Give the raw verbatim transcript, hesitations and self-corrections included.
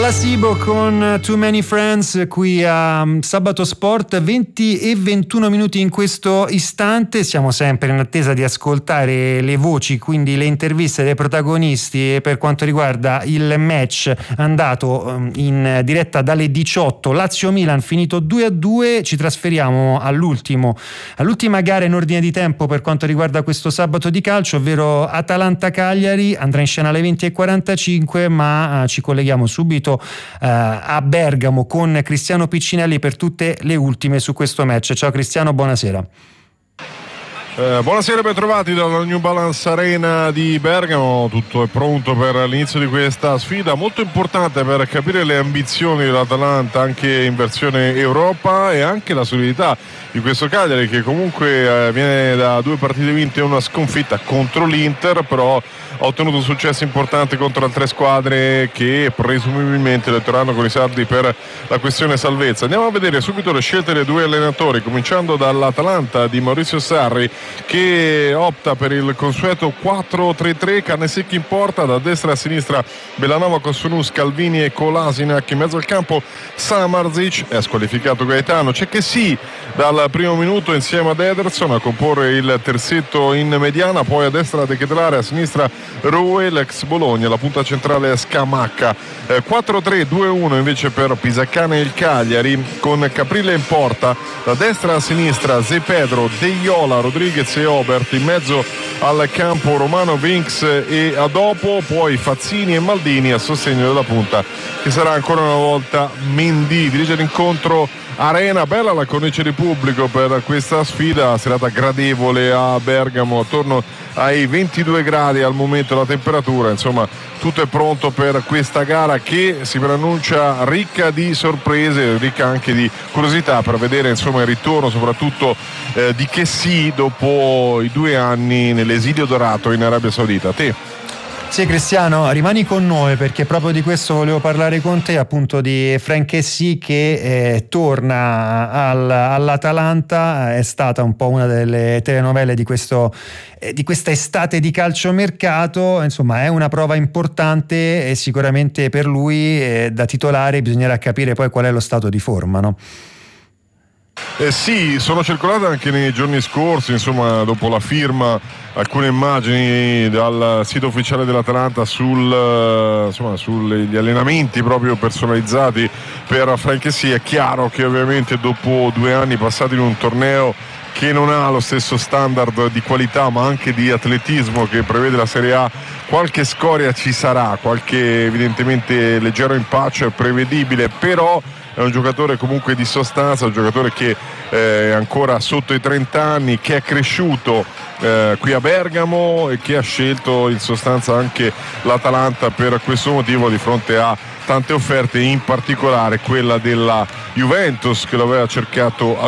Placebo con Too Many Friends qui a Sabato Sport, venti e ventuno minuti in questo istante. Siamo sempre in attesa di ascoltare le voci, quindi le interviste dei protagonisti per quanto riguarda il match andato in diretta dalle diciotto, Lazio-Milan finito due a due. Ci trasferiamo all'ultimo all'ultima gara in ordine di tempo per quanto riguarda questo sabato di calcio, ovvero Atalanta-Cagliari. Andrà in scena alle venti e quarantacinque, ma ci colleghiamo subito Uh, a Bergamo con Cristiano Piccinelli per tutte le ultime su questo match. Ciao Cristiano, buonasera. Eh, buonasera, ben trovati dalla New Balance Arena di Bergamo. Tutto è pronto per l'inizio di questa sfida molto importante per capire le ambizioni dell'Atalanta anche in versione Europa e anche la solidità di questo Cagliari che comunque eh, viene da due partite vinte e una sconfitta contro l'Inter, però ha ottenuto un successo importante contro altre squadre che presumibilmente lotteranno con i sardi per la questione salvezza. Andiamo a vedere subito le scelte dei due allenatori, cominciando dall'Atalanta di Maurizio Sarri, che opta per il consueto quattro tre tre, carne secca in porta, da destra a sinistra Bellanova, Kossunus, Calvini e Kolasinac, in mezzo al campo Samardzic, è squalificato Gaetano, c'è che sì dal primo minuto insieme ad Ederson a comporre il terzetto in mediana, poi a destra De Ketelare, a sinistra Rowe, l'ex Bologna, la punta centrale è Scamacca. eh, quattro tre due uno invece per Pisacane e il Cagliari, con Caprile in porta, da destra a sinistra Ze Pedro, De Iola, Rodriguez e Obert, in mezzo al campo Romano, Vinks e Adopo, poi Fazzini e Maldini a sostegno della punta che sarà ancora una volta Mendy. Dirige l'incontro Arena. Bella la cornice di pubblico per questa sfida, serata gradevole a Bergamo, attorno ai ventidue gradi al momento la temperatura, insomma tutto è pronto per questa gara che si preannuncia ricca di sorprese, ricca anche di curiosità per vedere insomma il ritorno soprattutto eh, di Kessie dopo i due anni nell'esilio dorato in Arabia Saudita. A te. Sì Cristiano, rimani con noi perché proprio di questo volevo parlare con te, appunto di Franck Kessie che eh, torna al, all'Atalanta. È stata un po' una delle telenovelle di questo eh, di questa estate di calciomercato, insomma è una prova importante e sicuramente per lui eh, da titolare bisognerà capire poi qual è lo stato di forma, no? Eh sì, sono circolate anche nei giorni scorsi, insomma, dopo la firma, alcune immagini dal sito ufficiale dell'Atalanta sul, insomma, sugli allenamenti proprio personalizzati per Franck Kessie. È chiaro che ovviamente dopo due anni passati in un torneo che non ha lo stesso standard di qualità ma anche di atletismo che prevede la Serie A, qualche scoria ci sarà, qualche evidentemente leggero impaccio è prevedibile, però è un giocatore comunque di sostanza, un giocatore che è ancora sotto i trenta anni, che è cresciuto eh, qui a Bergamo e che ha scelto in sostanza anche l'Atalanta per questo motivo di fronte a tante offerte, in particolare quella della Juventus che lo aveva cercato a